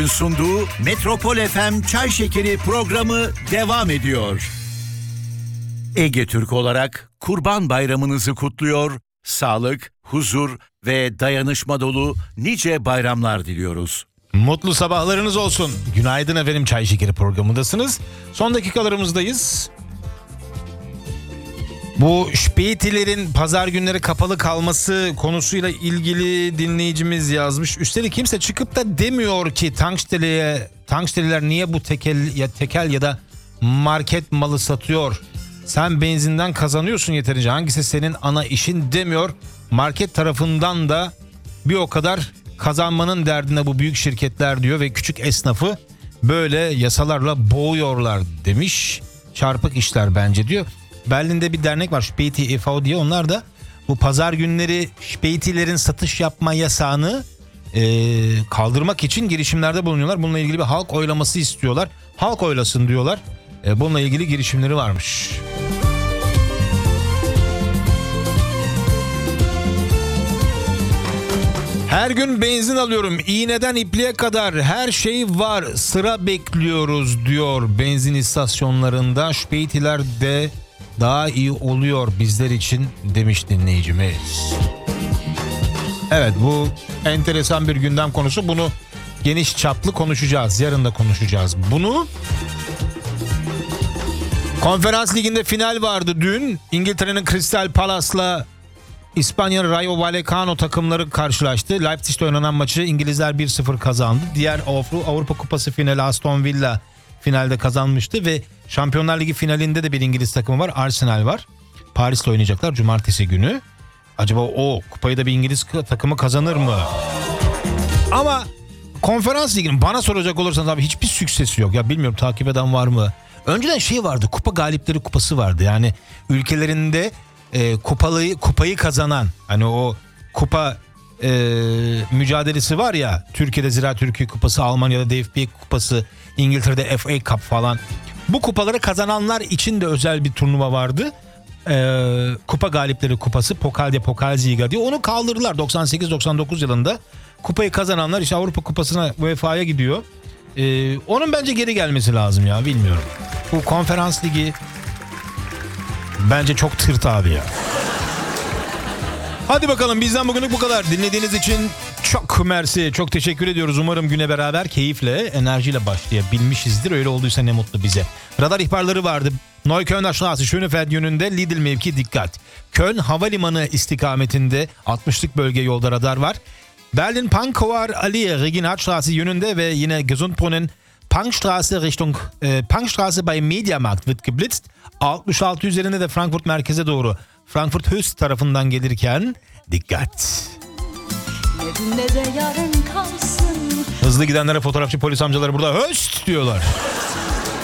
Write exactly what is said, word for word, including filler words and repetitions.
Türk'ün sunduğu Metropol F M Çay Şekeri programı devam ediyor. Ege Türk olarak Kurban Bayramınızı kutluyor, sağlık, huzur ve dayanışma dolu nice bayramlar diliyoruz. Mutlu sabahlarınız olsun. Günaydın efendim, Çay Şekeri programındasınız. Son dakikalarımızdayız. Bu Spätilerin pazar günleri kapalı kalması konusuyla ilgili dinleyicimiz yazmış. Üstelik kimse çıkıp da demiyor ki tanksteliye, tanksteliler niye bu tekel ya tekel ya da market malı satıyor? Sen benzinden kazanıyorsun yeterince. Hangisi senin ana işin demiyor. Market tarafından da bir o kadar kazanmanın derdine bu büyük şirketler diyor ve küçük esnafı böyle yasalarla boğuyorlar demiş. Çarpık işler bence diyor. Berlin'de bir dernek var, Späti e ve diye. Onlar da bu pazar günleri Spätilerin satış yapma yasağını e, kaldırmak için girişimlerde bulunuyorlar. Bununla ilgili bir halk oylaması istiyorlar. Halk oylasın diyorlar. E, bununla ilgili girişimleri varmış. Her gün benzin alıyorum. İğneden ipliğe kadar her şey var. Sıra bekliyoruz diyor benzin istasyonlarında. Spätiler de daha iyi oluyor bizler için demiş dinleyicimiz. Evet, bu enteresan bir gündem konusu. Bunu geniş çaplı konuşacağız. Yarın da konuşacağız bunu. Konferans Ligi'nde final vardı dün. İngiltere'nin Crystal Palace'la İspanya'nın Rayo Vallecano takımları karşılaştı. Leipzig'te oynanan maçı İngilizler bir sıfır kazandı. Diğer Avrupa Kupası finali Aston Villa finalde kazanmıştı ve Şampiyonlar Ligi finalinde de bir İngiliz takımı var. Arsenal var. Paris'te oynayacaklar cumartesi günü. Acaba o kupayı da bir İngiliz takımı kazanır mı? Ama Konferans Ligi'nin bana soracak olursanız abi hiçbir süksesi yok. Ya bilmiyorum, takip eden var mı? Önceden şey vardı, Kupa Galipleri Kupası vardı. Yani ülkelerinde e, kupalı, kupayı kazanan, hani o kupa e, mücadelesi var ya. Türkiye'de Ziraat Türkiye Kupası, Almanya'da D F B Kupası, İngiltere'de F A Cup falan. Bu kupaları kazananlar için de özel bir turnuva vardı. Ee, Kupa Galipleri Kupası, Pokal de Pokalsliga diye. Onu kaldırdılar doksan sekiz doksan dokuz yılında. Kupayı kazananlar işte Avrupa Kupası'na, U E F A'ya gidiyor. Ee, onun bence geri gelmesi lazım ya, bilmiyorum. Bu Konferans Ligi bence çok tırt abi ya. Hadi bakalım, bizden bugünlük bu kadar. Dinlediğiniz için çok mersi, çok teşekkür ediyoruz. Umarım güne beraber keyifle, enerjiyle başlayabilmişizdir. Öyle olduysa ne mutlu bize. Radar ihbarları vardı. Neukölln Straße Schönefeld yönünde Lidl mevki dikkat. Köln Havalimanı istikametinde altmışlık bölge yolda radar var. Berlin Pankower Allee Reginatstraße yönünde ve yine Gesundbrunnen Punkstraße Richtung e, Punkstraße bei Mediamarkt wird geblitzt. altmış altı üzerinde de Frankfurt merkeze doğru Frankfurt Höchst tarafından gelirken dikkat. Hızlı gidenlere fotoğrafçı polis amcaları burada Höchst diyorlar.